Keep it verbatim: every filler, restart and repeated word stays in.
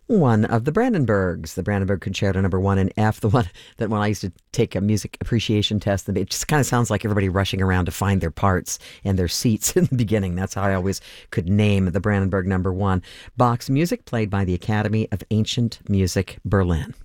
one of the Brandenburgs, the Brandenburg Concerto number one in F, the one that when I used to take a music appreciation test, it just kind of sounds like everybody rushing around to find their parts and their seats in the beginning. That's how I always could name the Brandenburg number one. Bach's music played by the Academy of Ancient Music, Berlin.